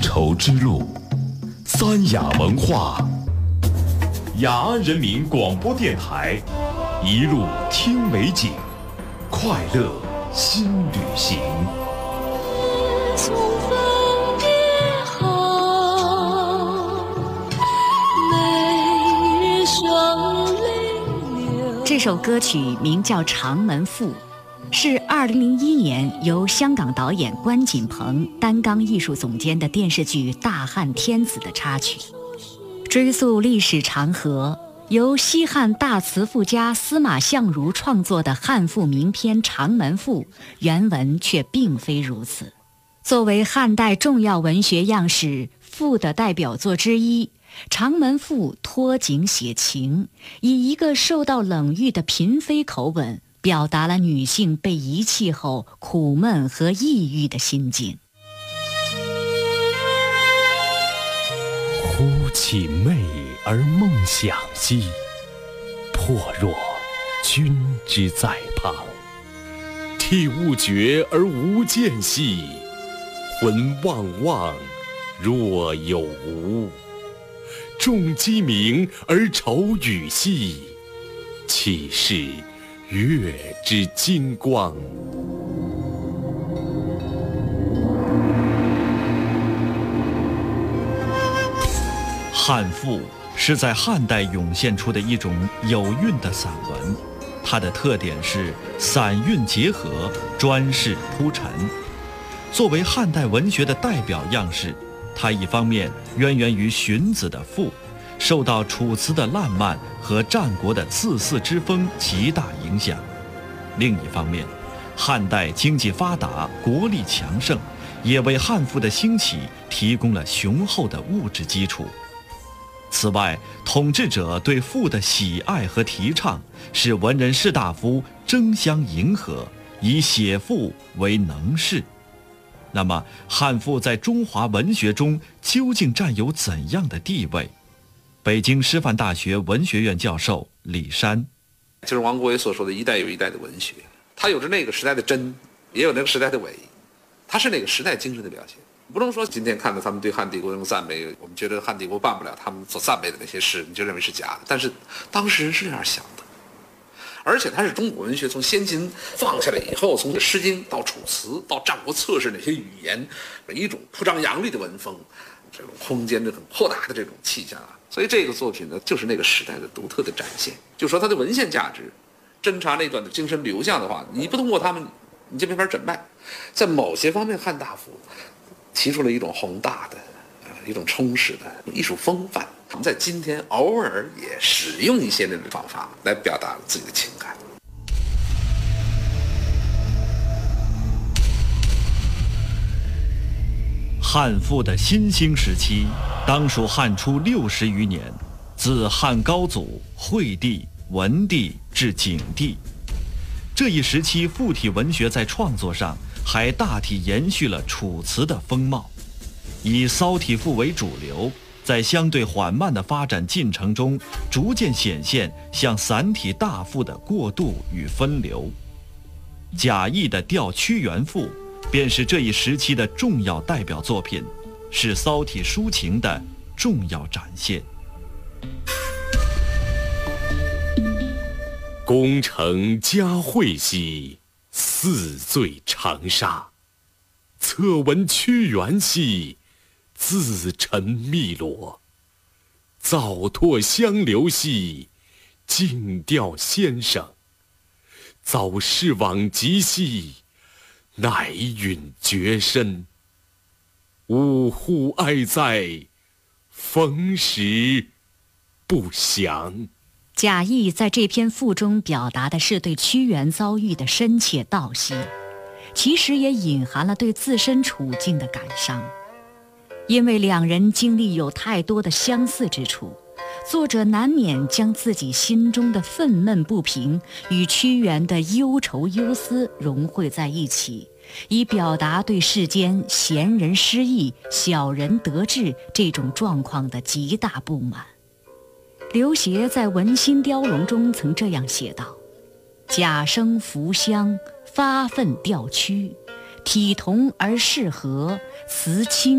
绸之路，三雅文化，雅安人民广播电台，一路听美景，快乐新旅行。 这首歌曲名叫《长门赋》，是2001年由香港导演关锦鹏担纲艺术总监的电视剧《大汉天子》的插曲。追溯历史长河，由西汉大词赋家司马相如创作的汉赋名篇《长门赋》，原文却并非如此。作为汉代重要文学样式赋的代表作之一，长门赋托景写情，以一个受到冷遇的嫔妃口吻，表达了女性被遗弃后苦闷和抑郁的心境。 忽起媚而梦想兮，魄若君之在旁。涕勿绝而无间兮，魂望望若有无。众鸡鸣而愁羽兮，岂是月之金光。 汉赋是在汉代涌现出的一种有韵的散文，它的特点是散韵结合，专事铺陈。作为汉代文学的代表样式，它一方面渊源于荀子的赋，受到楚辞的烂漫和战国的恣肆之风极大影响；另一方面，汉代经济发达，国力强盛，也为汉赋的兴起提供了雄厚的物质基础。此外，统治者对赋的喜爱和提倡，使文人士大夫争相迎合，以写赋为能事。那么，汉赋在中华文学中究竟占有怎样的地位？北京师范大学文学院教授李山， 就是王国维所说的一代有一代的文学，它有着那个时代的真，也有那个时代的伪，它是那个时代精神的表现。不能说今天看到他们对汉帝国那种赞美，我们觉得汉帝国办不了他们所赞美的那些事，你就认为是假的。但是当时人是这样想的，而且它是中国文学从先秦放下来以后，从《诗经》到《楚辞》到《战国策式》那些语言，一种铺张扬丽的文风，这种空间的很豁达的这种气象啊。所以这个作品呢，就是那个时代的独特的展现。就说它的文献价值，侦查那段的精神流向的话，你不通过他们，你就没法诊脉。在某些方面，汉大夫提出了一种宏大的、一种充实的艺术风范。我们在今天偶尔也使用一些那种方法来表达自己的情感。 汉赋的新兴时期，当属汉初60余年，自汉高祖、惠帝、文帝至景帝。这一时期，赋体文学在创作上还大体延续了楚辞的风貌，以骚体赋为主流，在相对缓慢的发展进程中，逐渐显现向散体大赋的过渡与分流。贾谊的《吊屈原赋》便是这一时期的重要代表作品，是骚体抒情的重要展现。 功成嘉惠兮，四醉长沙。侧闻屈原兮，自沉汨罗。早拓相留兮，静调先生。早逝往极兮，乃允绝身。呜呼哀哉，逢时不详。 贾谊在这篇赋中表达的是对屈原遭遇的深切悼惜，其实也隐含了对自身处境的感伤。因为两人经历有太多的相似之处，作者难免将自己心中的愤懑不平与屈原的忧愁忧思融汇在一起，以表达对世间贤人失意、小人得志这种状况的极大不满。刘勰在《文心雕龙》中曾这样写道：贾生扶香，发愤吊屈，体同而适合，辞清